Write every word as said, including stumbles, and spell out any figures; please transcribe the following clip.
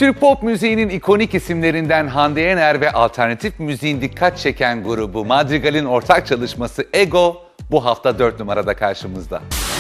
Türk pop müziğinin ikonik isimlerinden Hande Yener ve alternatif müziğin dikkat çeken grubu Madrigal'in ortak çalışması Ego bu hafta dört numarada karşımızda.